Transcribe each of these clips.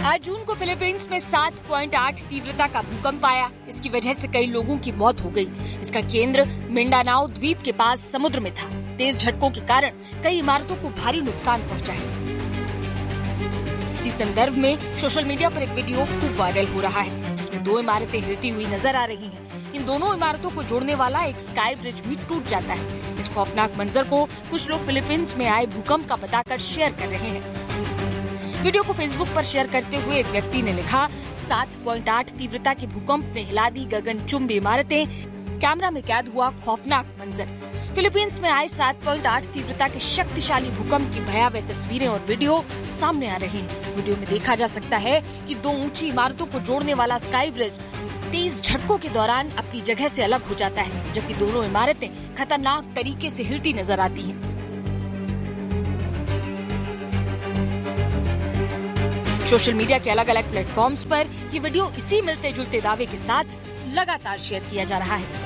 8 जून को फिलीपींस में 7.8 तीव्रता का भूकंप आया। इसकी वजह से कई लोगों की मौत हो गई। इसका केंद्र मिंडानाओ द्वीप के पास समुद्र में था। तेज झटकों के कारण कई इमारतों को भारी नुकसान पहुंचा है। इसी संदर्भ में सोशल मीडिया पर एक वीडियो खूब वायरल हो रहा है, जिसमें 2 इमारतें हिलती हुई नजर आ रही हैं। इन दोनों इमारतों को जोड़ने वाला एक स्काई ब्रिज भी टूट जाता है। इस खौफनाक मंजर को कुछ लोग फिलीपींस में आए भूकंप का बताकर शेयर कर रहे हैं। वीडियो को फेसबुक पर शेयर करते हुए एक व्यक्ति ने लिखा, 7.8 तीव्रता के भूकंप ने हिला दी गगनचुंबी इमारतें, कैमरा में कैद हुआ खौफनाक मंजर। फिलीपींस में आए 7.8 तीव्रता के शक्तिशाली भूकंप की भयावह तस्वीरें और वीडियो सामने आ रही हैं। वीडियो में देखा जा सकता है कि 2 ऊंची इमारतों को जोड़ने वाला स्काई ब्रिज तेज झटकों के दौरान अपनी जगह से अलग हो जाता है, जबकि दोनों इमारतें खतरनाक तरीके से हिलती नजर आती हैं। सोशल मीडिया के अलग अलग प्लेटफॉर्म्स पर ये वीडियो इसी मिलते जुलते दावे के साथ लगातार शेयर किया जा रहा है।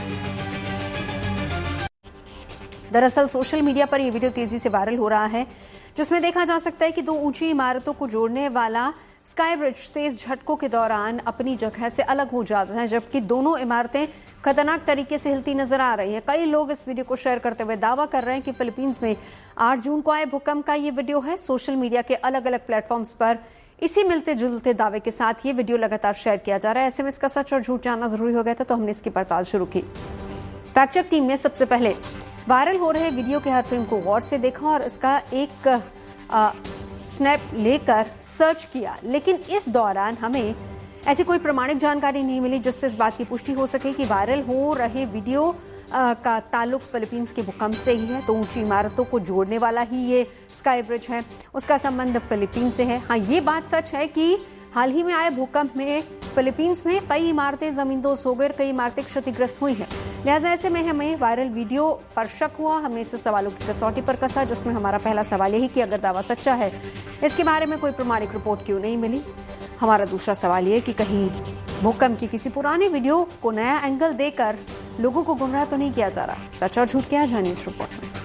दरअसल सोशल मीडिया पर यह वीडियो तेजी से वायरल हो रहा है, जिसमें देखा जा सकता है कि 2 ऊंची इमारतों को जोड़ने वाला स्काई ब्रिज तेज झटकों के दौरान अपनी जगह से अलग हो जाता है, जबकि दोनों इमारतें खतरनाक तरीके से हिलती नजर आ रही हैं। कई लोग इस वीडियो को शेयर करते हुए दावा कर रहे हैं कि फिलीपींस में 8 जून को आए भूकंप का ये वीडियो है। सोशल मीडिया के अलग अलग प्लेटफॉर्म्स पर इसी मिलते जुलते दावे के साथ ये वीडियो लगातार शेयर किया जा रहा है। ऐसे में इसका सच और झूठ जानना जरूरी हो गया था, तो हमने इसकी पड़ताल शुरू की। फैक्ट चेक टीम ने सबसे पहले वायरल हो रहे वीडियो के हर फ्रेम को गौर से देखा और इसका एक स्नैप लेकर सर्च किया, लेकिन इस दौरान हमें ऐसी कोई प्रमाणिक जानकारी नहीं मिली जिससे इस बात की पुष्टि हो सके कि वायरल हो रहे वीडियो का ताल्लुक फिलीपींस के भूकंप से ही है। तो ऊंची इमारतों को जोड़ने वाला ही ये स्काई ब्रिज है, उसका संबंध फिलीपींस से है। हाँ, ये बात सच है कि हाल ही में आए भूकंप में फिलीपींस में कई इमारतें जमींदोज हो गई, कई इमारतें क्षतिग्रस्त हुई हैं। लिहाजा ऐसे में हमें वायरल वीडियो पर शक हुआ। हमने इसे सवालों की कसौटी पर कसा, जिसमें हमारा पहला सवाल यही कि अगर दावा सच्चा है, इसके बारे में कोई प्रमाणिक रिपोर्ट क्यों नहीं मिली। हमारा दूसरा सवाल ये कि कहीं भूकंप की किसी पुराने वीडियो को नया एंगल देकर लोगों को गुमराह तो नहीं किया जा रहा। सच और झूठ क्या जानिए इस रिपोर्ट में।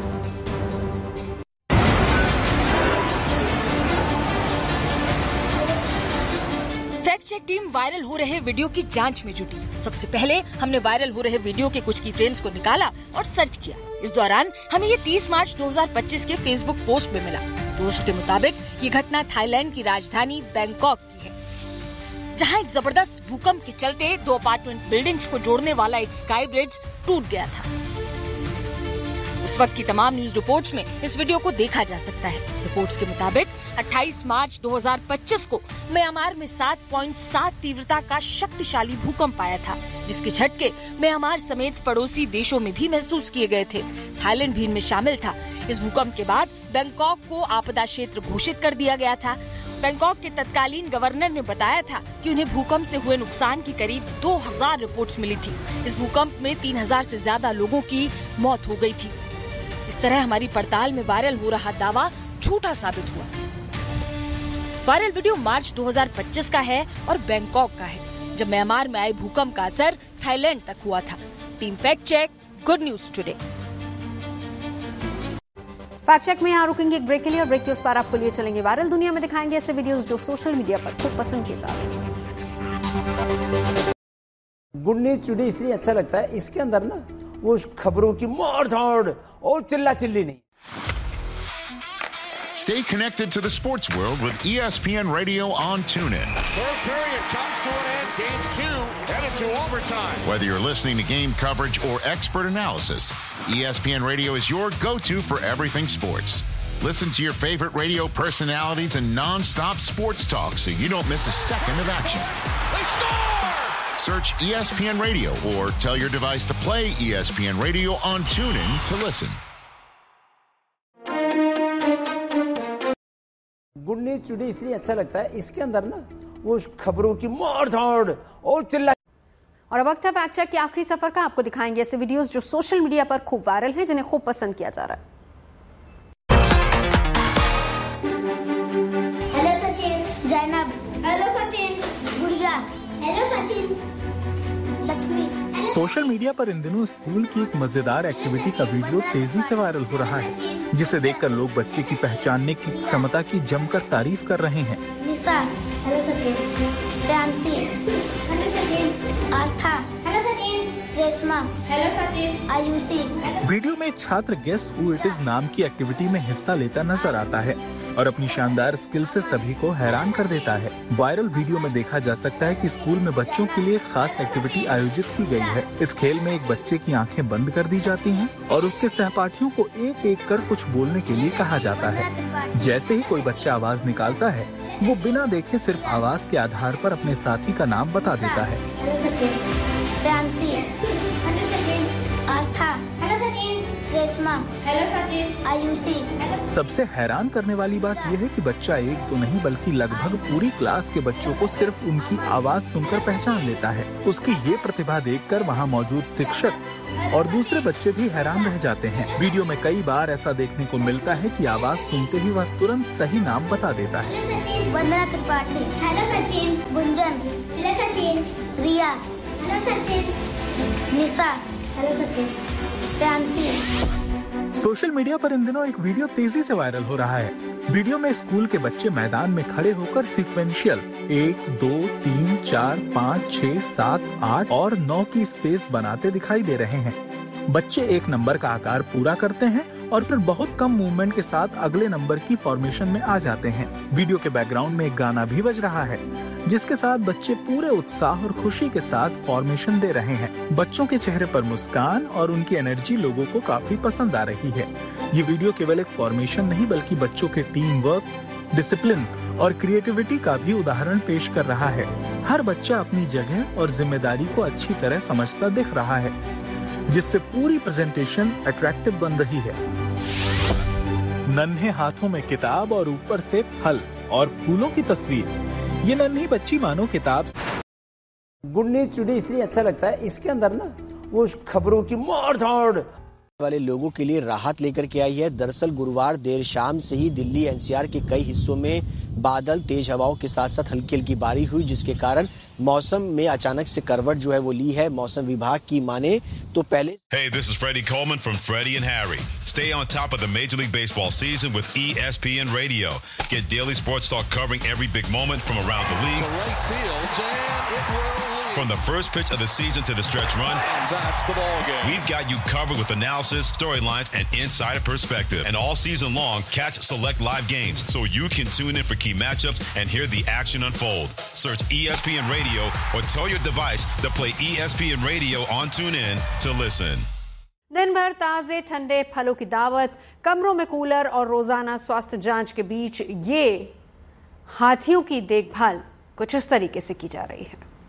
फैक्ट चेक टीम वायरल हो रहे वीडियो की जांच में जुटी। सबसे पहले हमने वायरल हो रहे वीडियो के कुछ की फ्रेम्स को निकाला और सर्च किया। इस दौरान हमें ये 30 मार्च 2025 के फेसबुक पोस्ट में मिला। पोस्ट के मुताबिक ये घटना थाईलैंड की राजधानी बैंकॉक की है, जहां एक जबरदस्त भूकंप के चलते 2 अपार्टमेंट बिल्डिंग्स को जोड़ने वाला एक स्काई ब्रिज टूट गया था। उस वक्त की तमाम न्यूज रिपोर्ट्स में इस वीडियो को देखा जा सकता है। रिपोर्ट्स के मुताबिक 28 मार्च 2025 को म्यांमार में 7.7 तीव्रता का शक्तिशाली भूकंप आया था, जिसके झटके म्यांमार समेत पड़ोसी देशों में भी महसूस किए गए थे। थाईलैंड भी इनमें शामिल था। इस भूकंप के बाद बैंकॉक को आपदा क्षेत्र घोषित कर दिया गया था। बैंकॉक के तत्कालीन गवर्नर ने बताया था कि उन्हें भूकंप से हुए नुकसान की करीब 2000 रिपोर्ट्स मिली थी। इस भूकंप में 3000 से ज्यादा लोगों की मौत हो गई थी। इस तरह हमारी पड़ताल में वायरल हो रहा दावा झूठा साबित हुआ। वायरल वीडियो मार्च 2025 का है और बैंकॉक का है, जब म्यांमार में आए भूकंप का असर थाईलैंड तक हुआ था। Team fact check, good news today. Fact check में यहाँ रुकेंगे एक ब्रेक के लिए, और ब्रेक के उस पार आपको लिए चलेंगे वायरल दुनिया में दिखाएंगे ऐसे वीडियोस जो सोशल मीडिया पर खूब पसंद किए जा रहे हैं। गुड न्यूज टुडे इसलिए अच्छा लगता है, इसके अंदर ना वो खबरों की मार धाड़ और चिल्ला चिल्ली नहीं। Stay connected to the sports world with ESPN Radio on TuneIn. Third period comes to an end. Game 2 headed to overtime. Whether you're listening to game coverage or expert analysis, ESPN Radio is your go-to for everything sports. Listen to your favorite radio personalities and non-stop sports talk so you don't miss a second of action. They score! Search ESPN Radio or tell your device to play ESPN Radio on TuneIn to listen. Good news today इसलिए अच्छा लगता है, इसके अंदर ना वो खबरों की मार धाड़ और चिल्ला। और अब वक्त है फैक्ट चेक के आखिरी सफर का। आपको दिखाएंगे ऐसे वीडियोस जो सोशल मीडिया पर खूब वायरल हैं, जिन्हें खूब पसंद किया जा रहा है। हेलो सचिन, जैनब। हेलो सचिन, गुड़िया। Hello Sachin, Lakshmi. Hello social media पर इन दिनों स्कूल की एक मजेदार एक्टिविटी का वीडियो तेजी से वायरल हो रहा है, जिसे देखकर लोग बच्चे की पहचानने की क्षमता की जमकर तारीफ कर रहे हैं। निशा, हेलो सचिन, डांसी, हेलो सचिन, आस्था, hello Sachin, Reshma, hello Sachin, Ayushi. Video में छात्र गेस हु इट इज नाम की एक्टिविटी में हिस्सा लेता नजर आता है और अपनी शानदार स्किल से सभी को हैरान कर देता है। वायरल वीडियो में देखा जा सकता है कि स्कूल में बच्चों के लिए खास एक्टिविटी आयोजित की गई है। इस खेल में एक बच्चे की आंखें बंद कर दी जाती हैं और उसके सहपाठियों को एक एक कर कुछ बोलने के लिए कहा जाता है। जैसे ही कोई बच्चा आवाज निकालता है, वो बिना देखे सिर्फ आवाज के आधार पर अपने साथी का नाम बता देता है। आस्था, हेलो सचिन, रेशमा, हेलो सचिन, आयुषी। सबसे हैरान करने वाली बात यह है कि बच्चा एक तो नहीं बल्कि लगभग पूरी क्लास के बच्चों को सिर्फ उनकी आवाज सुनकर पहचान लेता है। उसकी ये प्रतिभा देखकर वहाँ मौजूद शिक्षक और दूसरे बच्चे भी हैरान रह जाते हैं। वीडियो में कई बार ऐसा देखने को मिलता है कि आवाज सुनते ही वह तुरंत सही नाम बता देता है। वंदना त्रिपाठी, हेलो सचिन, गुंजन, हेलो सचिन, रिया, हेलो सचिन, निशा, हेलो सचिन, डांसी। सोशल मीडिया पर इन दिनों एक वीडियो तेजी से वायरल हो रहा है। वीडियो में स्कूल के बच्चे मैदान में खड़े होकर सीक्वेंशियल 1, 2, 3, 4, 5, 6, 7, 8 और 9 की स्पेस बनाते दिखाई दे रहे हैं। बच्चे एक नंबर का आकार पूरा करते हैं और फिर बहुत कम मूवमेंट के साथ अगले नंबर की फॉर्मेशन में आ जाते हैं। वीडियो के बैकग्राउंड में एक गाना भी बज रहा है, जिसके साथ बच्चे पूरे उत्साह और खुशी के साथ फॉर्मेशन दे रहे हैं। बच्चों के चेहरे पर मुस्कान और उनकी एनर्जी लोगों को काफी पसंद आ रही है। ये वीडियो केवल एक फॉर्मेशन नहीं बल्कि बच्चों के टीम वर्क, डिसिप्लिन और क्रिएटिविटी का भी उदाहरण पेश कर रहा है। हर बच्चा अपनी जगह और जिम्मेदारी को अच्छी तरह समझता दिख रहा है, जिससे पूरी प्रेजेंटेशन अट्रैक्टिव बन रही है। नन्हे हाथों में किताब और ऊपर से फल और फूलों की तस्वीर। ये नन्ही बच्ची मानो किताब। गुड न्यूज टुडे इसलिए अच्छा लगता है, इसके अंदर ना वो खबरों की मार धाड़ वाले लोगों के लिए राहत लेकर के आई है। दरअसल गुरुवार देर शाम से ही दिल्ली एनसीआर के कई हिस्सों में बादल, तेज हवाओं के साथ साथ हल्की हल्की बारिश हुई, जिसके कारण मौसम में अचानक से करवट जो है वो ली है। मौसम विभाग की माने तो पहले Hey, this is Freddie Coleman from Freddie and Harry. Stay on top of the Major League Baseball season with ESPN Radio. Get daily sports talk covering every big moment from around the league. To right field, and it will lead. From the first pitch of the season to the stretch run, And that's the ball game. we've got you covered with analysis, storylines, and insider perspective. And all season long, catch select live games so you can tune in for key matchups and hear the action unfold. Search ESPN Radio or tell your device to play ESPN Radio on TuneIn to listen. दिन भर ताजे ठंडे फलों की दावत, कमरों में cooler और रोजाना स्वास्थ्य जांच के बीच ये हाथियों की देखभाल कुछ इस तरीके से की जा रही है।